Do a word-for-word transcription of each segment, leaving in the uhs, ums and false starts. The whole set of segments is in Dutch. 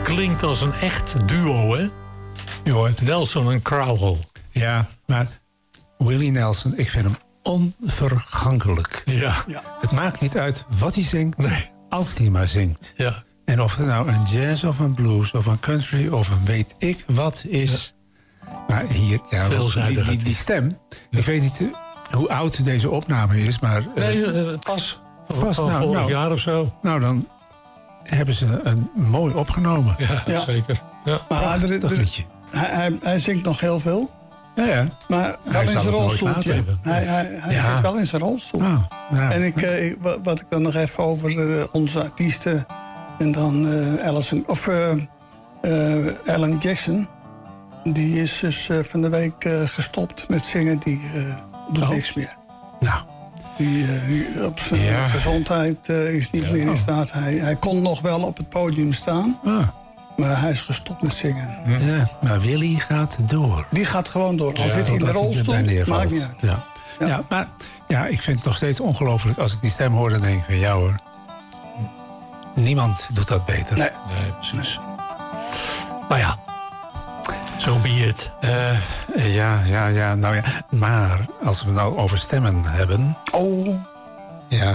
klinkt als een echt duo, hè? Je hoort. Nelson en Crowell. Ja, maar Willie Nelson, ik vind hem onvergankelijk. Ja. Ja. Het maakt niet uit wat hij zingt, Nee. als hij maar zingt. Ja. En of het nou een jazz of een blues of een country of een weet ik wat is. Maar hier, ja, Veelzijdig. die, die, die stem. Ik weet niet uh, hoe oud deze opname is, maar... Uh, Nee, uh, pas. Van, Pas, van nou, vorig nou. jaar of zo. Nou, dan hebben ze een mooi opgenomen. Ja, Ja. zeker. Ja. Maar er- Prachtig er- liedje. hij, hij, hij zingt nog heel veel. Ja, ja. Maar wel Hij in zal zijn het nooit rolstoeltje. laten. Hij, hij, hij Ja. zit wel in zijn rolstoel. Nou, ja. En ik, eh, ik- wa- wat ik dan nog even over eh, onze artiesten... en dan eh Allison, of, eh, eh, Alan Jackson... die is dus eh, van de week eh, gestopt met zingen. Die eh, doet Oh. niks meer. Nou, Die, eh, die op zijn Ja. gezondheid eh, is niet meer in staat. Hij, hij kon nog wel op het podium staan... ah, maar hij is gestopt met zingen. ja, maar Willy gaat door. Die gaat gewoon door. Al Ja, zit hij in de Totdat hij rolstoel, erbij neervalt. maakt niet uit. Ja. Ja. Ja. maar ja, ik vind het nog steeds ongelooflijk als ik die stem hoor. Dan denk ik van ja hoor, niemand doet dat beter. Nee. Nee, precies. Maar ja, zo so be it. Eh, ja, ja, ja, nou ja. Maar als we het nou over stemmen hebben. Oh, Ja.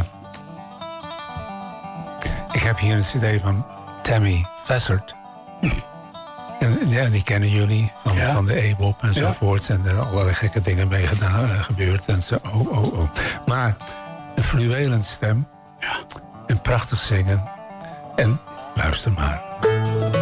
Ik heb hier een cd van Tammy Fassard. En ja, die kennen jullie van, Ja. van de E-Bop enzovoorts. En er allerlei gekke dingen mee gedaan, uh, gebeurd. En zo, oh, oh, oh. Maar een fluwelend stem. Ja. En prachtig zingen. En luister maar.